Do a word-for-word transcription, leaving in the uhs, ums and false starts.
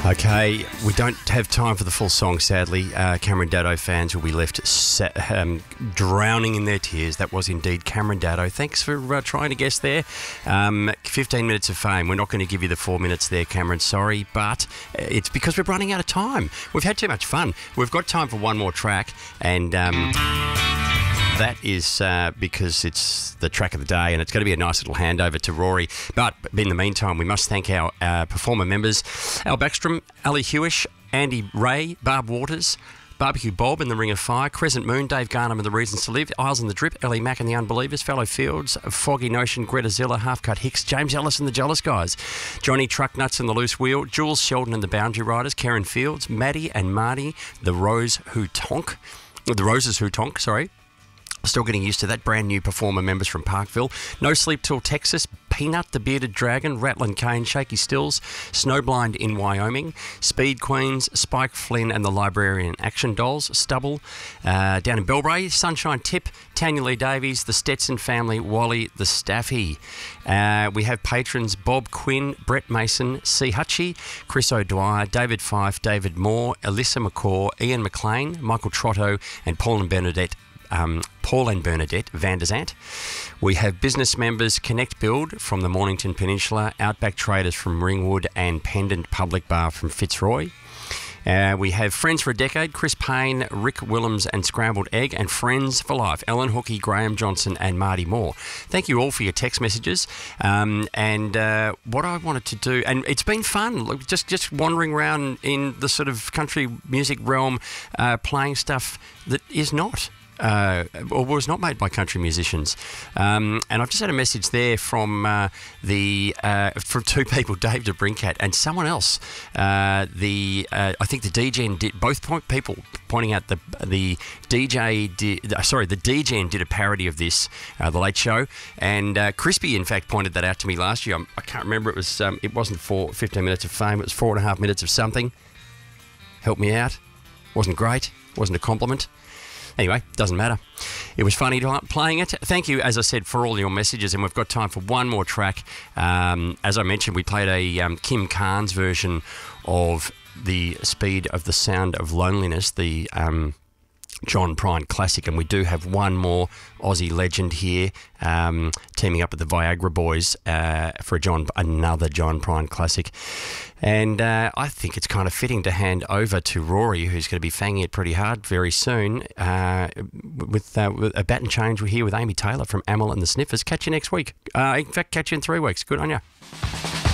Okay, we don't have time for the full song, sadly. Uh, Cameron Daddo fans will be left sa- um, drowning in their tears. That was indeed Cameron Daddo. Thanks for uh, trying to guess there. Um, fifteen minutes of fame. We're not going to give you the four minutes there, Cameron. Sorry, but it's because we're running out of time. We've had too much fun. We've got time for one more track, and... Um, That is uh, because it's the track of the day, and it's going to be a nice little handover to Rory. But in the meantime, we must thank our uh, performer members: Al Backstrom, Ali Hewish, Andy Ray, Barb Waters, Barbecue Bob and the Ring of Fire, Crescent Moon, Dave Garnham and the Reasons to Live, Isles and the Drip, Ellie Mack and the Unbelievers, Fallow Fields, Foggy Notion, Greta Zilla, Halfcut Hicks, James Ellis and the Jealous Guys, Johnny Trucknuts and the Loose Wheel, Jules Sheldon and the Boundary Riders, Karen Fields, Maddie and Marty, the Rose Who Tonk, the Roses Who Tonk, sorry. Still getting used to that. Brand new performer members from Parkville. No Sleep Till Texas, Peanut, the Bearded Dragon, Rattlin' Cane, Shaky Stills, Snowblind in Wyoming, Speed Queens, Spike Flynn and the Librarian Action Dolls, Stubble, uh, down in Belbray, Sunshine Tip, Tanya Lee Davies, the Stetson Family, Wally the Staffy. Uh, we have patrons Bob Quinn, Brett Mason, C. Hutchie, Chris O'Dwyer, David Fife, David Moore, Alyssa McCaw, Ian McLean, Michael Trotto and Paul and Bernadette Um, Paul and Bernadette Van der Zant. We have business members Connect Build from the Mornington Peninsula, Outback Traders from Ringwood and Pendant Public Bar from Fitzroy. Uh, we have Friends for a Decade, Chris Payne, Rick Willems and Scrambled Egg, and Friends for Life, Ellen Hookie, Graham Johnson and Marty Moore. Thank you all for your text messages. Um, and uh, what I wanted to do, and it's been fun, look, just, just wandering around in the sort of country music realm, uh, playing stuff that is not. Uh, or was not made by country musicians, um, and I've just had a message there from uh, the uh, from two people, Dave DeBrincat and someone else. Uh, the uh, I think the D J did both point, people pointing out the the D J did, uh, sorry the D J did a parody of this, uh, the Late Show, and uh, Crispy in fact pointed that out to me last year. I'm, I can't remember. It was um, it wasn't for fifteen minutes of fame. It was four and a half minutes of something. Help me out. Wasn't great. Wasn't a compliment. Anyway, doesn't matter. It was funny playing it. Thank you, as I said, for all your messages, and we've got time for one more track. Um, as I mentioned, we played a um, Kim Carnes version of The Speed of the Sound of Loneliness, the um, John Prine classic, and we do have one more Aussie legend here, um, teaming up with the Viagra Boys uh, for a John, another John Prine classic. And uh, I think it's kind of fitting to hand over to Rory, who's going to be fanging it pretty hard very soon. Uh, with, uh, with a bat and change, we're here with Amy Taylor from Amyl and the Sniffers. Catch you next week. Uh, in fact, catch you in three weeks. Good on you.